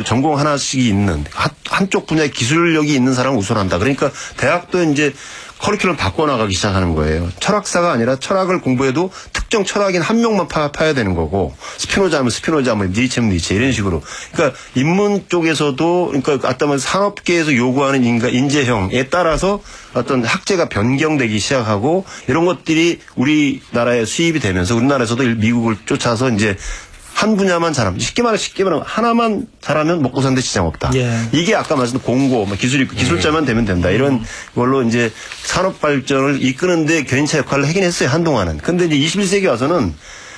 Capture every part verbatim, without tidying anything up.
전공 하나씩 있는 한, 한쪽 분야의 기술력이 있는 사람을 우선한다. 그러니까 대학도 이제 커리큘럼 바꿔나가기 시작하는 거예요. 철학사가 아니라 철학을 공부해도 특정 철학인 한 명만 파, 파야 되는 거고 스피노자면 스피노자, 뭐 니체면 니체 이런 식으로. 그러니까 인문 쪽에서도 그러니까 아까 말한 산업계에서 요구하는 인가 인재형에 따라서 어떤 학제가 변경되기 시작하고 이런 것들이 우리나라에 수입이 되면서 우리나라에서도 미국을 쫓아서 이제 한 분야만 잘하면 쉽게 말해 쉽게 말하면 하나만 잘하면 먹고 사는데 지장 없다. 예. 이게 아까 말씀드린 공고, 기술 기술자만 되면 된다. 이런 걸로 이제 산업 발전을 이끄는데 견인차 역할을 하긴 했어요 한동안은. 근데 이제 이십일 세기 와서는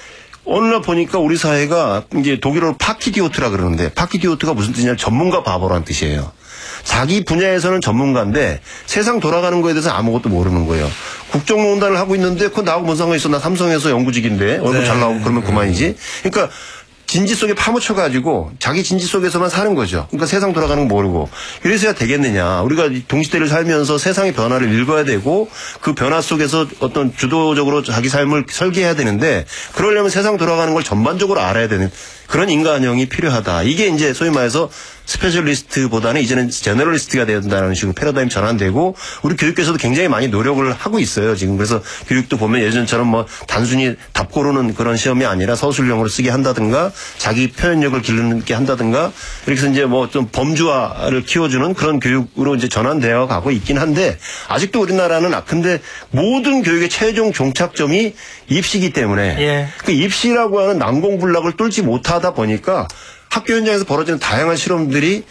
어느 날 보니까 우리 사회가 이제 독일어로 파키디오트라 그러는데 파키디오트가 무슨 뜻이냐면 전문가 바보라는 뜻이에요. 자기 분야에서는 전문가인데 세상 돌아가는 거에 대해서 아무것도 모르는 거예요. 국정농단을 하고 있는데 그건 나하고 뭔 상관이 있어. 나 삼성에서 연구직인데 얼굴 네. 잘 나오고 그러면 그만이지. 그러니까 진지 속에 파묻혀가지고 자기 진지 속에서만 사는 거죠. 그러니까 세상 돌아가는 거 모르고. 이래서야 되겠느냐. 우리가 동시대를 살면서 세상의 변화를 읽어야 되고 그 변화 속에서 어떤 주도적으로 자기 삶을 설계해야 되는데 그러려면 세상 돌아가는 걸 전반적으로 알아야 되는 그런 인간형이 필요하다. 이게 이제 소위 말해서 스페셜리스트보다는 이제는 제너럴리스트가 되어야 된다는 식으로 패러다임 전환되고 우리 교육계에서도 굉장히 많이 노력을 하고 있어요. 지금 그래서 교육도 보면 예전처럼 뭐 단순히 답 고르는 그런 시험이 아니라 서술형으로 쓰게 한다든가 자기 표현력을 기르게 한다든가 이렇게 해서 이제 뭐 좀 범주화를 키워주는 그런 교육으로 이제 전환되어 가고 있긴 한데 아직도 우리나라는 아 근데 모든 교육의 최종 종착점이 입시이기 때문에 예. 그 입시라고 하는 난공불락을 뚫지 못하다 보니까 학교 현장에서 벌어지는 다양한 실험들이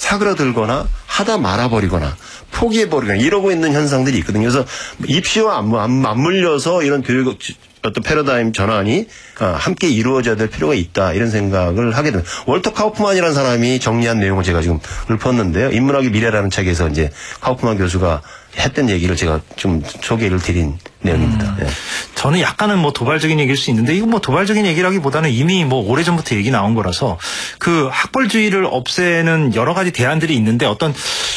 사그라들거나 하다 말아버리거나 포기해버리거나 이러고 있는 현상들이 있거든요. 그래서 입시와 안, 안, 맞물려서 이런 교육 어떤 패러다임 전환이 함께 이루어져야 될 필요가 있다 이런 생각을 하게 됩니다. 월터 카우프만이라는 사람이 정리한 내용을 제가 지금 읊었는데요. 인문학의 미래라는 책에서 이제 카우프만 교수가 했던 얘기를 제가 좀 소개를 드린 내용입니다. 음, 네. 저는 약간은 뭐 도발적인 얘기일 수 있는데 이건 뭐 도발적인 얘기라기보다는 이미 뭐 오래전부터 얘기 나온 거라서 그 학벌주의를 없애는 여러 가지 대안들이 있는데 어떤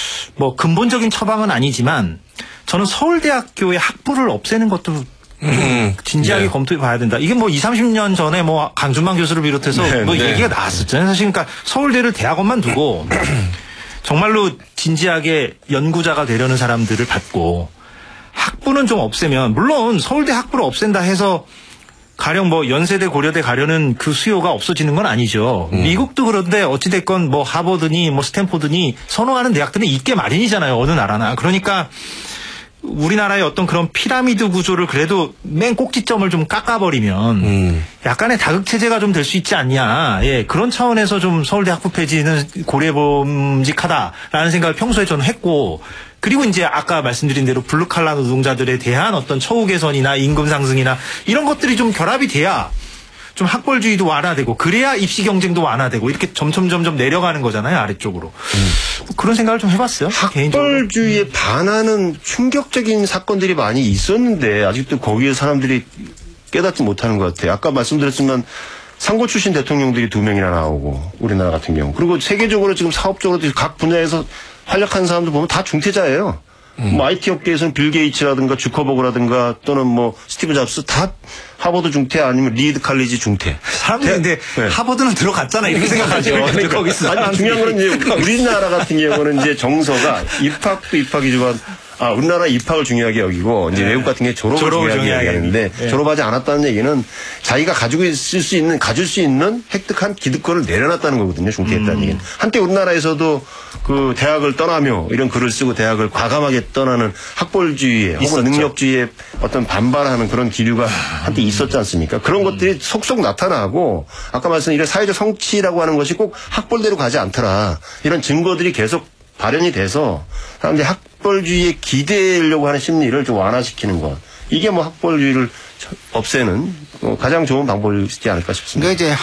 뭐 근본적인 처방은 아니지만 저는 서울대학교의 학부를 없애는 것도 좀 진지하게 네. 검토해 봐야 된다. 이게 뭐 이삼십 년 전에 뭐 강준만 교수를 비롯해서 네, 뭐 네. 얘기가 나왔었잖아요. 사실 그러니까 서울대를 대학원만 두고 정말로 진지하게 연구자가 되려는 사람들을 받고 학부는 좀 없애면 물론 서울대 학부를 없앤다 해서 가령 뭐 연세대 고려대 가려는 그 수요가 없어지는 건 아니죠. 음. 미국도 그런데 어찌됐건 뭐 하버드니 뭐 스탠포드니 선호하는 대학들은 있게 마련이잖아요. 어느 나라나. 그러니까 우리나라의 어떤 그런 피라미드 구조를 그래도 맨 꼭지점을 좀 깎아버리면 음. 약간의 다극체제가 좀 될 수 있지 않냐. 예, 그런 차원에서 좀 서울대 학부 폐지는 고려해봄직하다라는 생각을 평소에 저는 했고 그리고 이제 아까 말씀드린 대로 블루칼라 노동자들에 대한 어떤 처우 개선이나 임금 상승이나 이런 것들이 좀 결합이 돼야 좀 학벌주의도 완화되고 그래야 입시 경쟁도 완화되고 이렇게 점점 점점 내려가는 거잖아요 아래쪽으로. 음. 그런 생각을 좀 해봤어요. 학벌주의에 음. 반하는 충격적인 사건들이 많이 있었는데 아직도 거기에 사람들이 깨닫지 못하는 것 같아요. 아까 말씀드렸지만 상고 출신 대통령들이 두 명이나 나오고 우리나라 같은 경우 그리고 세계적으로 지금 사업적으로 각 분야에서 활약하는 사람들 보면 다 중퇴자예요. 음. 뭐 아이티 업계에서는 빌 게이츠라든가 주커버그라든가 또는 뭐 스티브 잡스 다 하버드 중퇴 아니면 리드 칼리지 중퇴. 사람들이 근데 네. 하버드는 들어갔잖아 이렇게 생각하죠. 그러니까, 거기서 아니 중요한 거는 이제 우리나라 같은 경우는 이제 정서가 입학도 입학이지만 아 우리나라 입학을 중요하게 여기고 이제 네. 외국 같은 게 졸업을, 졸업을 중요하게 여기는데 네. 졸업하지 않았다는 얘기는 자기가 가지고 있을 수 있는 가질 수 있는 획득한 기득권을 내려놨다는 거거든요. 중퇴했다는 음. 얘기는. 한때 우리나라에서도 그 대학을 떠나며 이런 글을 쓰고 대학을 과감하게 떠나는 학벌주의에 혹은 능력주의에 어떤 반발하는 그런 기류가 한때 있었지 않습니까? 그런 음. 것들이 속속 나타나고 아까 말씀드린 이런 사회적 성취라고 하는 것이 꼭 학벌대로 가지 않더라. 이런 증거들이 계속 발현이 돼서 사람들이 학벌주의에 기대려고 하는 심리를 좀 완화시키는 것. 이게 뭐 학벌주의를 없애는 가장 좋은 방법이지 않을까 싶습니다. 그러니까 이제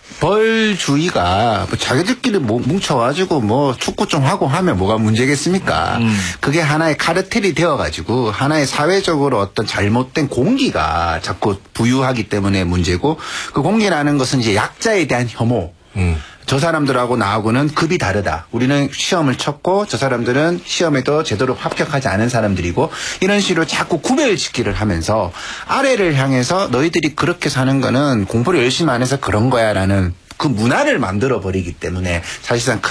학벌주의가 뭐 자기들끼리 뭐 뭉쳐가지고 뭐 축구 좀 하고 하면 뭐가 문제겠습니까? 음. 그게 하나의 카르텔이 되어가지고 하나의 사회적으로 어떤 잘못된 공기가 자꾸 부유하기 때문에 문제고 그 공기라는 것은 이제 약자에 대한 혐오. 음. 저 사람들하고 나하고는 급이 다르다. 우리는 시험을 쳤고 저 사람들은 시험에도 제대로 합격하지 않은 사람들이고 이런 식으로 자꾸 구별짓기를 하면서 아래를 향해서 너희들이 그렇게 사는 거는 공부를 열심히 안 해서 그런 거야 라는 그 문화를 만들어 버리기 때문에 사실상